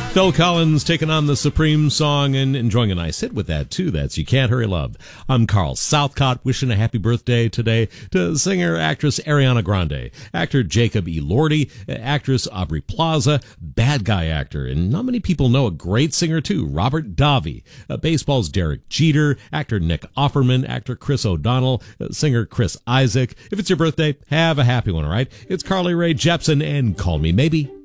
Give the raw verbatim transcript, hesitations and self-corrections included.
Phil Collins taking on the Supreme song and enjoying a nice hit with that, too. That's You Can't Hurry Love. I'm Carl Southcott, wishing a happy birthday today to singer-actress Ariana Grande, actor Jacob Elordi, actress Aubrey Plaza, bad guy actor, and not many people know a great singer, too, Robert Davi, uh, baseball's Derek Jeter, actor Nick Offerman, actor Chris O'Donnell, uh, singer Chris Isaac. If it's your birthday, have a happy one, all right? It's Carly Rae Jepsen and Call Me Maybe.